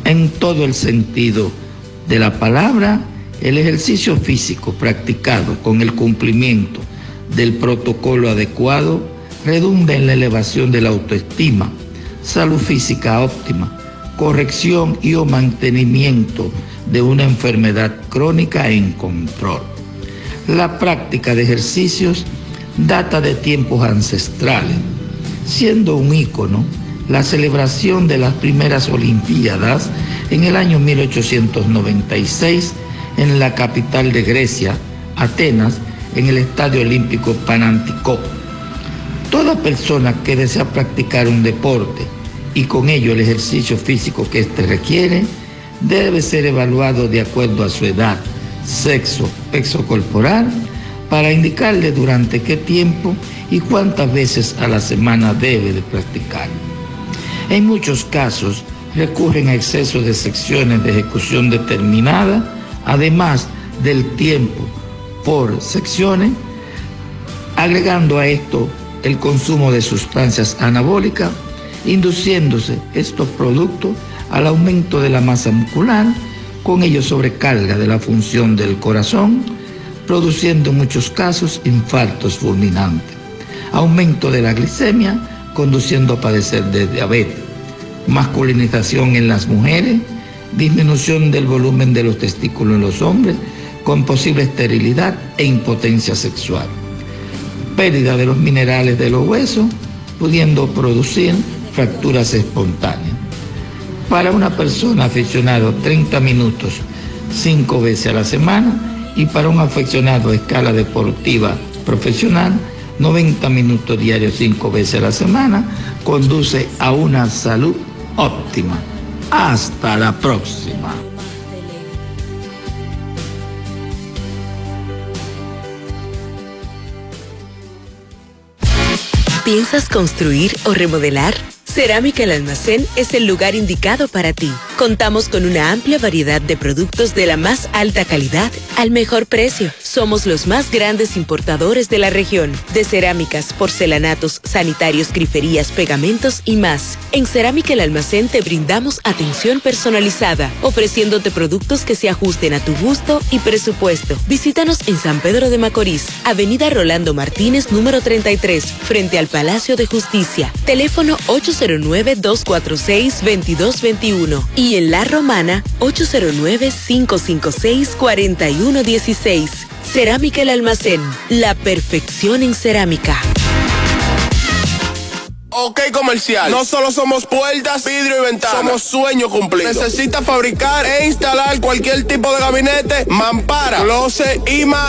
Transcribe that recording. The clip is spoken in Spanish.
En todo el sentido de la palabra, el ejercicio físico practicado con el cumplimiento del protocolo adecuado redunda en la elevación de la autoestima, salud física óptima, corrección y o mantenimiento de una enfermedad crónica en control. La práctica de ejercicios data de tiempos ancestrales, siendo un ícono la celebración de las primeras Olimpiadas en el año 1896 en la capital de Grecia, Atenas, en el Estadio Olímpico Pananticó. Toda persona que desea practicar un deporte y con ello el ejercicio físico que éste requiere, debe ser evaluado de acuerdo a su edad, sexo, peso corporal, para indicarle durante qué tiempo y cuántas veces a la semana debe de practicar. En muchos casos recurren a excesos de secciones de ejecución determinada, además del tiempo por secciones, agregando a esto el consumo de sustancias anabólicas, induciéndose estos productos al aumento de la masa muscular, con ello sobrecarga de la función del corazón, produciendo en muchos casos infartos fulminantes, aumento de la glicemia, conduciendo a padecer de diabetes, masculinización en las mujeres, disminución del volumen de los testículos en los hombres, con posible esterilidad e impotencia sexual, pérdida de los minerales de los huesos, pudiendo producir fracturas espontáneas. Para una persona aficionada, 30 minutos 5 veces a la semana, y para un aficionado a escala deportiva profesional, 90 minutos diarios 5 veces a la semana, conduce a una salud óptima. Hasta la próxima. ¿Piensas construir o remodelar? Cerámica El Almacén es el lugar indicado para ti. Contamos con una amplia variedad de productos de la más alta calidad al mejor precio. Somos los más grandes importadores de la región, de cerámicas, porcelanatos, sanitarios, griferías, pegamentos y más. En Cerámica El Almacén te brindamos atención personalizada, ofreciéndote productos que se ajusten a tu gusto y presupuesto. Visítanos en San Pedro de Macorís, Avenida Rolando Martínez, número 33, frente al Palacio de Justicia. Teléfono 809-246-2221 y en La Romana 809-556-4116. Cerámica El Almacén, la perfección en cerámica. Ok, comercial. No solo somos puertas, vidrio y ventanas. Somos sueño cumplido. Necesita fabricar e instalar cualquier tipo de gabinete, mampara, closet y más.